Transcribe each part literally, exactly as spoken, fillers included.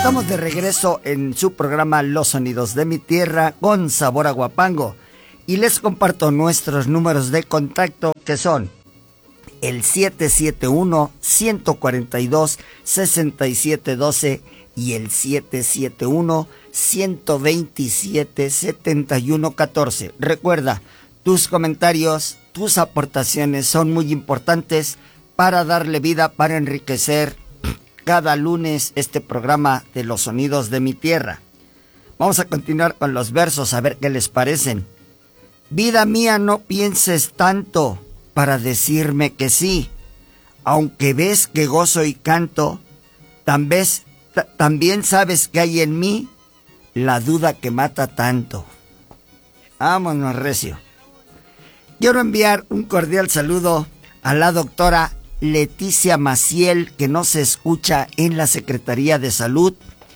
Estamos de regreso en su programa Los Sonidos de mi Tierra con sabor a Huapango y les comparto nuestros números de contacto que son el siete siete uno, uno cuatro dos, seis siete uno dos y el siete siete uno, uno dos siete, siete uno un cuatro. Recuerda, tus comentarios, tus aportaciones son muy importantes para darle vida, para enriquecer cada lunes este programa de Los Sonidos de mi Tierra. Vamos a continuar con los versos, a ver qué les parecen. Vida mía, no pienses tanto para decirme que sí, aunque ves que gozo y canto, tam ves, también sabes que hay en mí la duda que mata tanto. Vámonos, recio. Quiero enviar un cordial saludo a la doctora Leticia Maciel, que nos escucha en la Secretaría de Salud.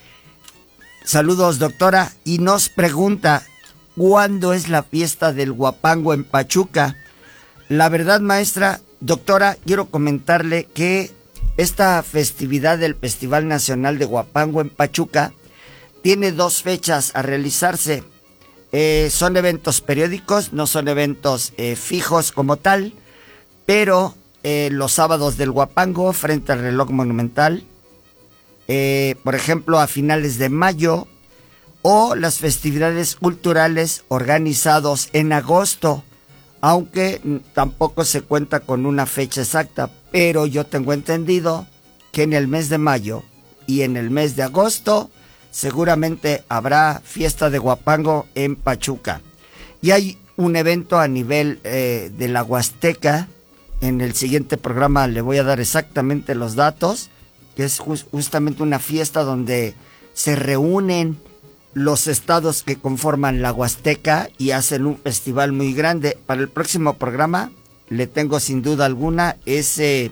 Saludos, doctora, y nos pregunta, ¿cuándo es la fiesta del Huapango en Pachuca? La verdad, maestra, doctora, quiero comentarle que esta festividad del Festival Nacional de Huapango en Pachuca tiene dos fechas a realizarse. Eh, son eventos periódicos, no son eventos eh, fijos como tal, pero Eh, los sábados del Huapango frente al reloj monumental, eh, por ejemplo a finales de mayo, o las festividades culturales organizados en agosto, aunque tampoco se cuenta con una fecha exacta, pero yo tengo entendido que en el mes de mayo y en el mes de agosto seguramente habrá fiesta de Huapango en Pachuca. Y hay un evento a nivel eh, de la Huasteca. En el siguiente programa le voy a dar exactamente los datos, que es just, justamente una fiesta donde se reúnen los estados que conforman la Huasteca y hacen un festival muy grande. Para el próximo programa le tengo sin duda alguna ese,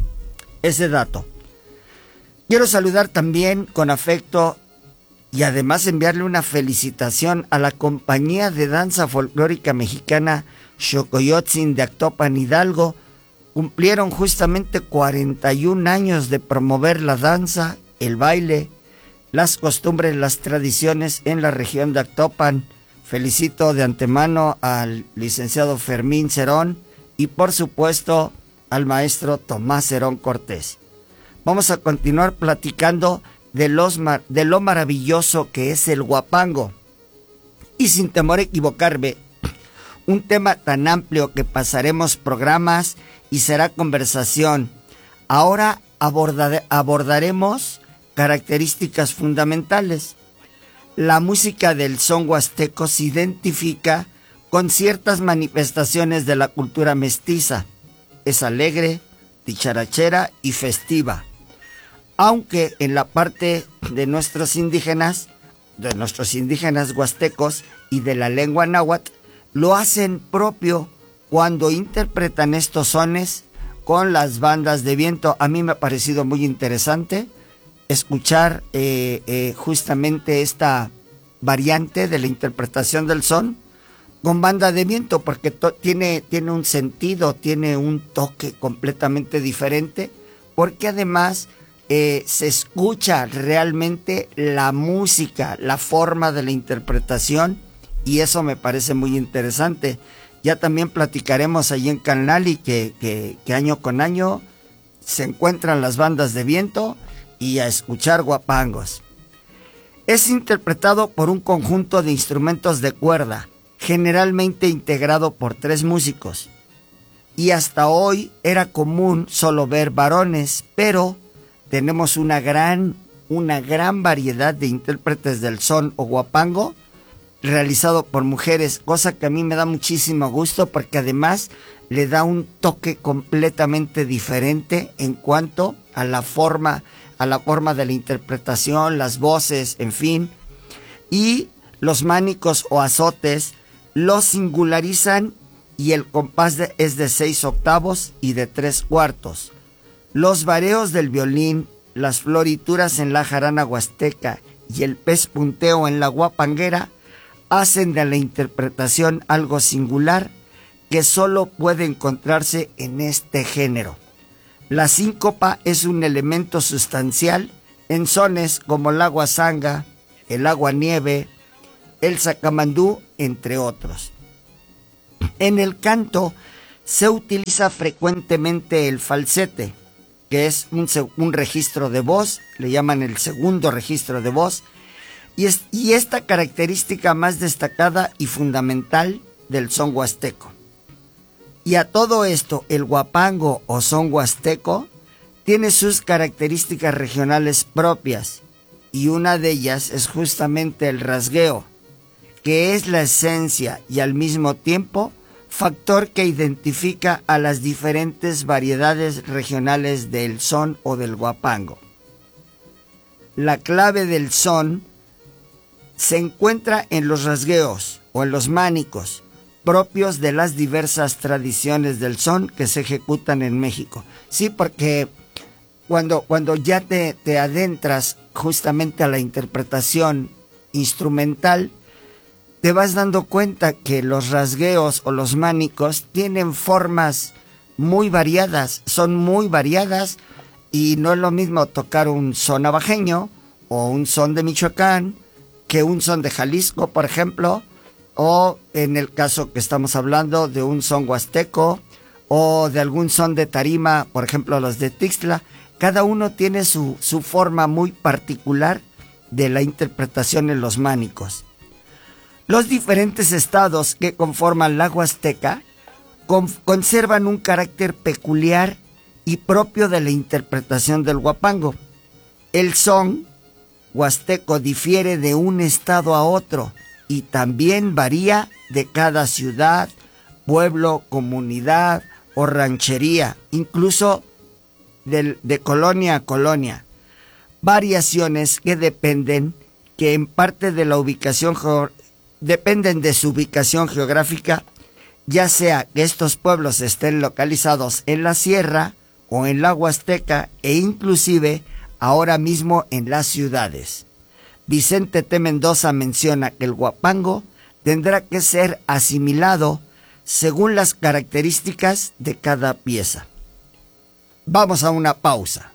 ese dato. Quiero saludar también con afecto y además enviarle una felicitación a la compañía de danza folclórica mexicana Xocoyotzin de Actopan, Hidalgo. Cumplieron justamente cuarenta y un años de promover la danza, el baile, las costumbres, las tradiciones en la región de Actopan. Felicito de antemano al licenciado Fermín Cerón y por supuesto al maestro Tomás Cerón Cortés. Vamos a continuar platicando de, los, de lo maravilloso que es el Huapango. Y sin temor a equivocarme, un tema tan amplio que pasaremos programas y será conversación. Ahora abordare, abordaremos características fundamentales. La música del son huasteco se identifica con ciertas manifestaciones de la cultura mestiza. Es alegre, dicharachera y festiva. Aunque en la parte de nuestros indígenas, de nuestros indígenas huastecos y de la lengua náhuatl, lo hacen propio cuando interpretan estos sones con las bandas de viento. A mí me ha parecido muy interesante escuchar eh, eh, justamente esta variante de la interpretación del son con banda de viento, porque tiene, tiene un sentido, tiene un toque completamente diferente, porque además eh, se escucha realmente la música, la forma de la interpretación, y eso me parece muy interesante. Ya también platicaremos allí en Canali que, que, que año con año se encuentran las bandas de viento y a escuchar huapangos. Es interpretado por un conjunto de instrumentos de cuerda, generalmente integrado por tres músicos. Y hasta hoy era común solo ver varones, pero tenemos una gran, una gran variedad de intérpretes del son o huapango realizado por mujeres, cosa que a mí me da muchísimo gusto porque además le da un toque completamente diferente en cuanto a la forma, a la forma de la interpretación, las voces, en fin. Y los mánicos o azotes los singularizan y el compás de, es de seis octavos y de tres cuartos. Los vareos del violín, las florituras en la jarana huasteca y el pespunteo en la huapanguera hacen de la interpretación algo singular que solo puede encontrarse en este género. La síncopa es un elemento sustancial en sones como el agua sanga, el agua nieve, el sacamandú, entre otros. En el canto se utiliza frecuentemente el falsete, que es un, un registro de voz, le llaman el segundo registro de voz, y, es, y esta característica más destacada y fundamental del son huasteco. Y a todo esto, el huapango o son huasteco tiene sus características regionales propias, y una de ellas es justamente el rasgueo, que es la esencia y al mismo tiempo factor que identifica a las diferentes variedades regionales del son o del huapango. La clave del son se encuentra en los rasgueos o en los mánicos, propios de las diversas tradiciones del son que se ejecutan en México. Sí, porque cuando, cuando ya te, te adentras justamente a la interpretación instrumental, te vas dando cuenta que los rasgueos o los mánicos tienen formas muy variadas, son muy variadas, y no es lo mismo tocar un son navajeño o un son de Michoacán que un son de Jalisco, por ejemplo, o en el caso que estamos hablando de un son huasteco o de algún son de tarima, por ejemplo los de Tixla. Cada uno tiene su, su forma muy particular de la interpretación en los mánicos. Los diferentes estados que conforman la Huasteca con, conservan un carácter peculiar y propio de la interpretación del huapango. El son huasteco difiere de un estado a otro y también varía de cada ciudad, pueblo, comunidad o ranchería, incluso de, de colonia a colonia. Variaciones que dependen que en parte de la ubicación geográfica dependen de su ubicación geográfica, ya sea que estos pueblos estén localizados en la sierra o en la Huasteca e inclusive ahora mismo en las ciudades. Vicente T. Mendoza menciona que el huapango tendrá que ser asimilado según las características de cada pieza. Vamos a una pausa.